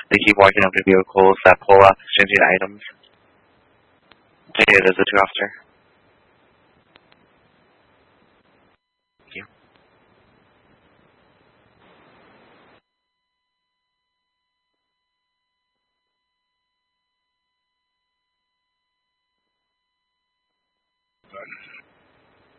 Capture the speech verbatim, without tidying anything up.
They keep walking up to vehicles that pull up, exchanging items. Take it as a two officer.